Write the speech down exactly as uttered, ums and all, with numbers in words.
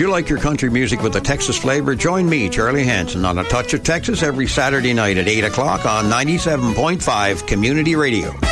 you like your country music with a Texas flavor, join me, Charlie Hanson, on A Touch of Texas every Saturday night at eight o'clock on ninety-seven point five Community Radio.